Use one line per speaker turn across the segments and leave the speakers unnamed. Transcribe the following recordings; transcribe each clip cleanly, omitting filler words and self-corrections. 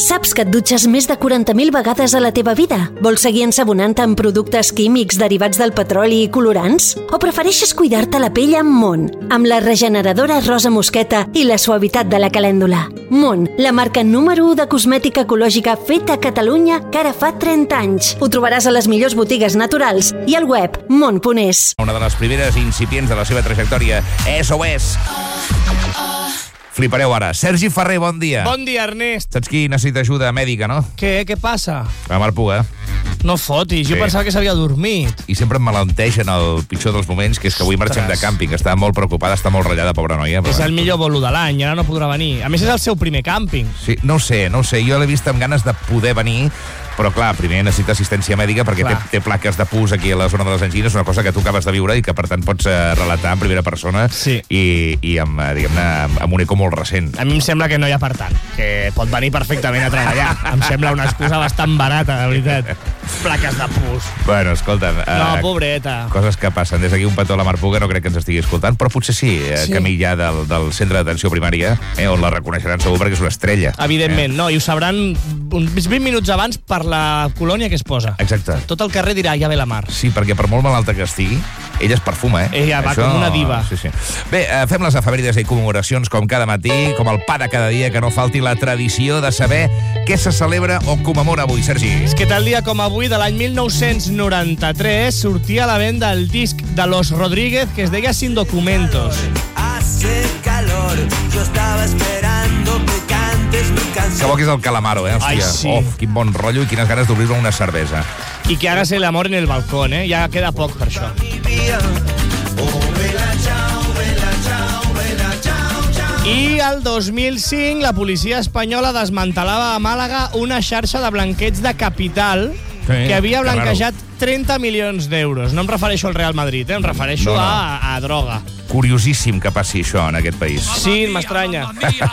Saps que et dutxes més de 40.000 vegades a la teva vida? Vols seguir ensabonant-te amb productes químics derivats del petroli i colorants? O prefereixes cuidar-te la pell amb Mon, amb la regeneradora rosa mosqueta i la suavitat de la calèndula? Mon, la marca número 1 de cosmètica ecològica feta a Catalunya que ara fa 30 anys. Ho trobaràs a les millors botigues naturals i al web mon.es.
Una de les primeres incipients de la seva trajectòria, SOS. Flipareu ara. Sergi Ferrer, bon dia.
Bon dia, Ernest.
Saps qui necessita ajuda mèdica, no?
Què passa?
La Mar Puga.
No fotis, jo pensava que s'havia dormit.
I sempre em malenteix en el pitjor dels moments, que és que avui marxem de càmping. Està molt preocupada, està molt ratllada, pobra noia. Però...
És el millor bolo de l'any, ara no podrà venir. A més, és el seu primer càmping.
Sí, no ho sé. Jo l'he vist amb ganes de poder venir, però clar, primer necessita assistència mèdica perquè té plaques de pus aquí a la zona de les angines, una cosa que tu acabes de viure i que per tant pots relatar en primera persona i amb, diguem-ne, amb un eco molt recent.
A mi em sembla que no hi ha per tant, que pot venir perfectament a treballar. Em sembla una excusa bastant barata, de veritat. Plaques de pus.
Bueno, escolta'm...
No, pobreta.
Coses que passen. Des d'aquí un petó a la Mar Puga, no crec que ens estigui escoltant, però potser sí, camí ja del centre d'atenció primària, on la reconeixeran segur perquè és una estrella.
Evidentment, no, i ho sabran uns 20 minuts abans per la colònia que es posa.
Exacte.
Tot el carrer dirà, ja ve la Mar.
Sí, perquè per molt malalta que estigui, ella es perfuma,
Ella va com una diva.
Sí. Bé, fem les efemèrides i commemoracions com cada matí, com el pa de cada dia, que no falti la tradició de saber què se celebra o commemora avui, Sergi.
És que tal dia com avui, de l'any 1993, sortia a la venda el disc de Los Rodríguez que es deia Sin Documentos.
Hace calor, yo estaba esperando que cantes mi canción.
Que bo que és el Calamaro, Hòstia.
Ai, sí.
Quin bon rotllo i quines ganes d'obrir-me una cervesa.
I que hagas el amor en el balcón, Ja queda poc per això. I el 2005 la policia espanyola desmantelava a Màlaga una xarxa de blanqueig de capital que havia blanquejat 30 milions d'euros. No em refereixo al Real Madrid, em refereixo a droga.
Curiosíssim que passi això en aquest país.
Sí, m'estranya.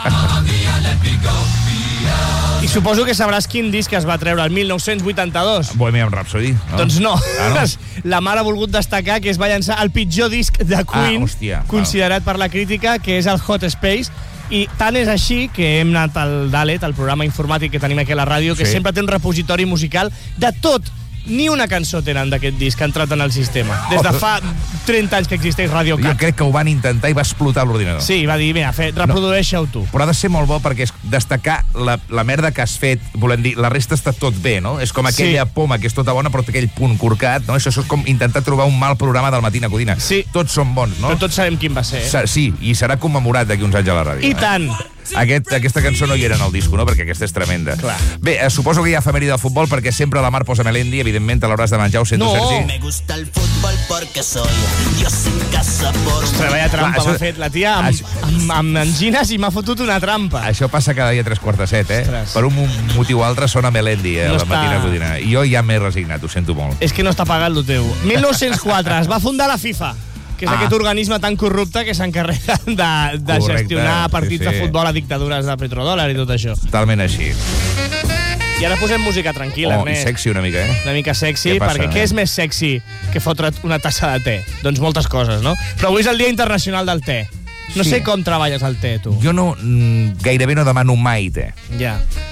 I suposo que sabràs quin disc es va treure el 1982.
Bohemian Rhapsody, no?
Doncs no.
No?
La Mar ha volgut destacar que es va llançar el pitjor disc de Queen, considerat per la crítica, que és el Hot Space. I tant és així que hem anat al Dalet, el programa informàtic que tenim aquí a la ràdio, que sempre té un repositori musical de tot. Ni una cançó tenen d'aquest disc que ha entrat en el sistema. Des de fa 30 anys que existeix Radio Cat.
Jo crec que ho van intentar i va explotar l'ordinador.
Sí, va dir, mira, reprodueix-ho tu.
Però ha de ser molt bo perquè és destacar la merda que has fet, volem dir, la resta està tot bé, no? És com aquella poma que és tota bona però té aquell punt corcat, no? Això és com intentar trobar un mal programa del Matina Codina.
Sí.
Tots són bons, no?
Però tots sabem quin va ser.
Sí, i serà commemorat d'aquí uns anys a la ràdio.
I tant!
Aquesta cançó no hi era en el disco, no? Perquè aquesta és tremenda.
Clar.
Bé, suposo que hi ha efemèride de futbol perquè sempre la Mar posa Melendi, evidentment te l'hauràs de menjar, ho sento, Sergi.
Me gusta el fútbol porque soy Dios en casa por...
Vaya trampa m'ha fet la tia amb angines i m'ha fotut una trampa.
Això passa cada dia a 3:45,
Ostres.
Per un motiu o altre sona Melendi a
No
la Matina Codina. I jo ja m'he resignat, ho sento molt.
És que no està pagat el teu. 1904 es va fundar la FIFA, que és aquest organisme tan corrupte que s'encarrega de gestionar partits de futbol a dictadures de petrodòlar i tot això.
Totalment així.
I ara posem música tranquil·la,
I sexy una mica,
Una mica sexy, perquè què és més sexy que fotre una tassa de te? Doncs moltes coses, no? Però avui és el Dia Internacional del Te. No sé com treballes el te, tu.
Jo gairebé no demano mai te.
Ja.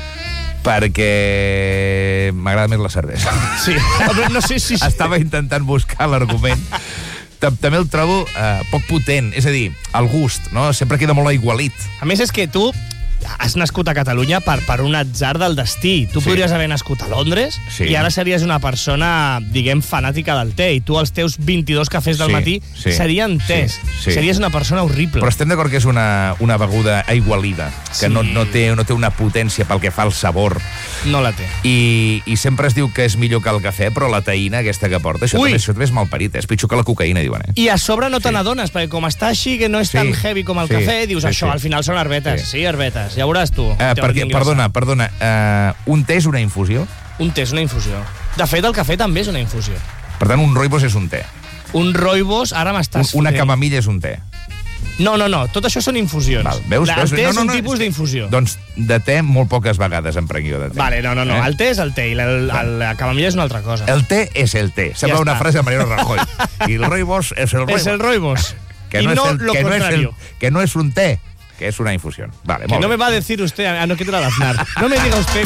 Perquè m'agrada més la cervesa.
Sí, no sé si...
Estava intentant buscar l'argument. També el trobo poc potent, és a dir, el gust, no? Sempre queda molt aigualit.
A més, és que tu has nascut a Catalunya per un atzar del destí. Tu podries haver nascut a Londres i ara series una persona, diguem, fanàtica del te. I tu, els teus 22 cafès del matí serien tés. Series una persona horrible.
Però estem d'acord que és una beguda aigualida, que no té una potència pel que fa al sabor.
No la té.
I sempre es diu que és millor que el cafè, però la taïna aquesta que porta, això també és malparit, és pitjor que la cocaïna, diuen.
I a sobre no te n'adones, perquè com està així, que no és tan heavy com el cafè, dius, això al final són herbetes. Sí, herbetes. Ja veuràs tu.
Perdona, un te és una infusió?
Un te és una infusió. De fet, el cafè també és una infusió.
Per tant, un rooibos és un te.
Un rooibos, ara m'estàs...
Una camamilla és un te.
No, tot això són infusions.
Veus?
El te és un tipus d'infusió.
Doncs de te molt poques vegades en prenc jo de te.
Vale, no. El te és el te i la camamilla és una altra cosa.
El te és el te. Sembla una frase de Mariano Rajoy. I el rooibos és el rooibos.
És el rooibos. I no lo contrario.
Que no es un té, que es una infusión. Vale,
que no me va a decir usted, no quiero Aznar. No me diga usted